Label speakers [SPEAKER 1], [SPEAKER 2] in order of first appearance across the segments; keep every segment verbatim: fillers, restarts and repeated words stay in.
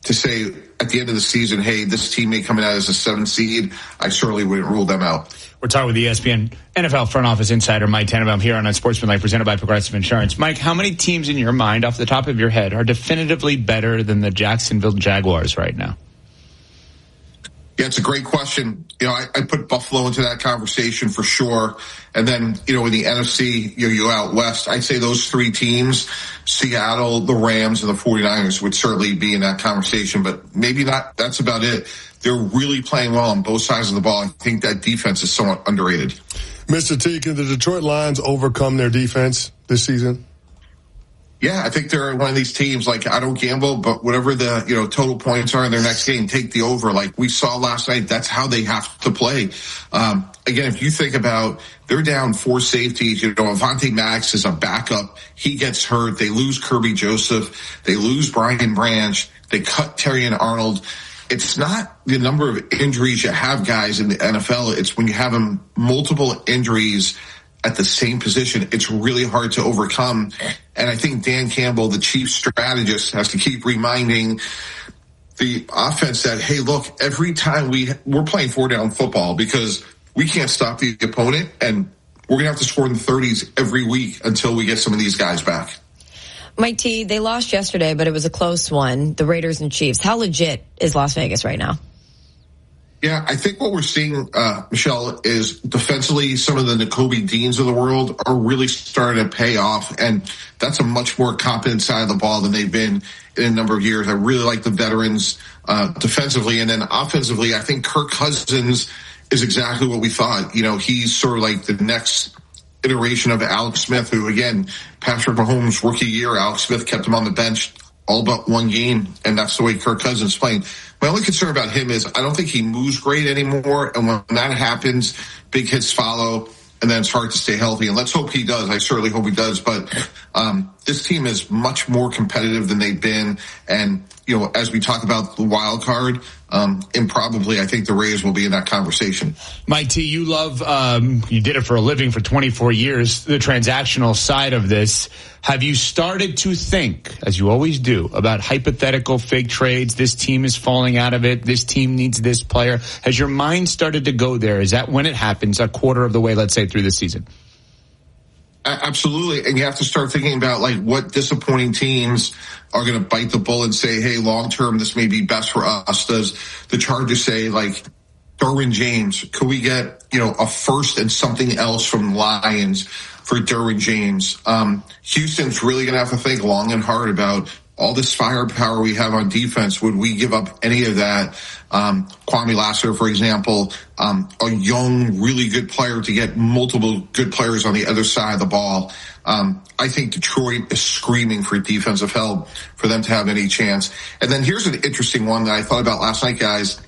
[SPEAKER 1] to say at the end of the season, hey, this team may come in as a seventh seed, I certainly wouldn't rule them out.
[SPEAKER 2] We're talking with E S P N N F L front office insider Mike Tannenbaum here on Unsportsmanlike, presented by Progressive Insurance. Mike, how many teams in your mind, off the top of your head, are definitively better than the Jacksonville Jaguars right now?
[SPEAKER 1] Yeah, it's a great question. You know, I, I put Buffalo into that conversation for sure. And then, you know, in the N F C, you know, you out west, I'd say those three teams, Seattle, the Rams, and the 49ers would certainly be in that conversation, but maybe not. That's about it. They're really playing well on both sides of the ball. I think that defense is somewhat underrated.
[SPEAKER 3] Mister T, can the Detroit Lions overcome their defense this season?
[SPEAKER 1] Yeah, I think they're one of these teams, like, I don't gamble, but whatever the, you know, total points are in their next game, take the over. Like we saw last night, that's how they have to play. Um, again, if you think about, they're down four safeties, you know, Avonte Maddox is a backup. He gets hurt. They lose Kirby Joseph. They lose Brian Branch. They cut Terrion Arnold. It's not the number of injuries you have, guys, in the N F L. It's when you have them multiple injuries at the same position, it's really hard to overcome. And I think Dan Campbell, the chief strategist, has to keep reminding the offense that, hey, look, every time we, we're playing four down football because we can't stop the opponent, and we're going to have to score in the thirties every week until we get some of these guys back.
[SPEAKER 4] Mike T, they lost yesterday, but it was a close one, the Raiders and Chiefs. How legit is Las Vegas right now?
[SPEAKER 1] Yeah, I think what we're seeing, uh, Michelle, is defensively some of the Nakobe Deans of the world are really starting to pay off, and that's a much more competent side of the ball than they've been in a number of years. I really like the veterans uh, defensively, and then offensively, I think Kirk Cousins is exactly what we thought. You know, he's sort of like the next iteration of Alex Smith, who, again, Patrick Mahomes' rookie year, Alex Smith kept him on the bench all but one game, and that's the way Kirk Cousins is playing. My only concern about him is I don't think he moves great anymore, and when that happens, big hits follow, and then it's hard to stay healthy. And let's hope he does. I certainly hope he does. But um, this team is much more competitive than they've been. And, you know, as we talk about the wild card, um, improbably, I think the Rays will be in that conversation.
[SPEAKER 2] Mike T, you love, um, you did it for a living for twenty-four years, the transactional side of this. Have you started to think, as you always do, about hypothetical fake trades? This team is falling out of it. This team needs this player. Has your mind started to go there? Is that when it happens, a quarter of the way, let's say, through the season?
[SPEAKER 1] Absolutely. And you have to start thinking about, like, what disappointing teams are going to bite the bullet and say, hey, long term, this may be best for us. Does the Chargers say, like, Derwin James, could we get, you know, a first and something else from Lions for Derwin James? Um, Houston's really going to have to think long and hard about all this firepower we have on defense. Would we give up any of that? Um, Kwame Lassiter, for example, um, a young, really good player to get multiple good players on the other side of the ball. Um, I think Detroit is screaming for defensive help for them to have any chance. And then here's an interesting one that I thought about last night, guys.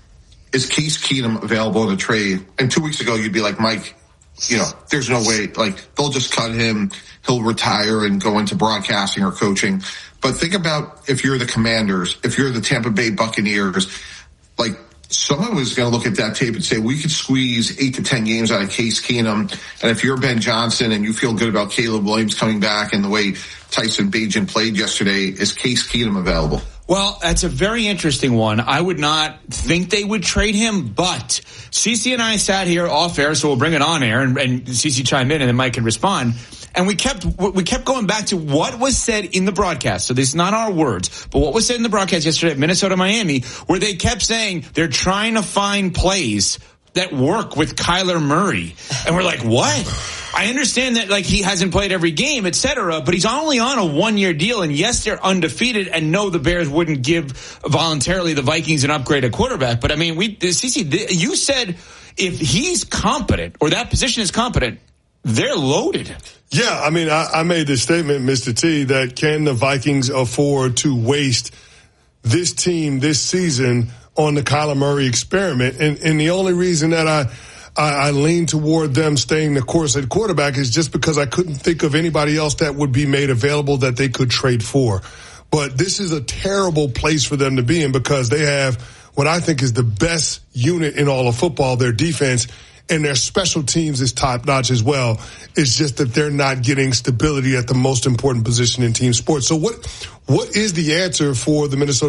[SPEAKER 1] Is Case Keenum available in a trade? And two weeks ago, you'd be like, Mike, you know, there's no way. Like, they'll just cut him. He'll retire and go into broadcasting or coaching. But think about if you're the Commanders, if you're the Tampa Bay Buccaneers, like, someone was going to look at that tape and say, we could squeeze eight to ten games out of Case Keenum. And if you're Ben Johnson and you feel good about Caleb Williams coming back and the way Tyson Bagent played yesterday, is Case Keenum available?
[SPEAKER 2] Well, that's a very interesting one. I would not think they would trade him, but Cece and I sat here off air, so we'll bring it on air, and, and Cece chimed in, and then Mike can respond. And we kept we kept going back to what was said in the broadcast. So this is not our words, but what was said in the broadcast yesterday at Minnesota Miami, where they kept saying they're trying to find plays that work with Kyler Murray. And we're like, what? I understand that, like, he hasn't played every game, et cetera, but he's only on a one-year deal, and yes, they're undefeated, and no, the Bears wouldn't give voluntarily the Vikings an upgrade at quarterback. But, I mean, we, Cece, you said if he's competent, or that position is competent, they're loaded.
[SPEAKER 3] Yeah, I mean, I, I made this statement, Mister T, that can the Vikings afford to waste this team this season on the Kyler Murray experiment? And, and the only reason that I, I, I lean toward them staying the course at quarterback is just because I couldn't think of anybody else that would be made available that they could trade for. But this is a terrible place for them to be in because they have what I think is the best unit in all of football, their defense, and their special teams is top-notch as well. It's just that they're not getting stability at the most important position in team sports. So what what is the answer for the Minnesota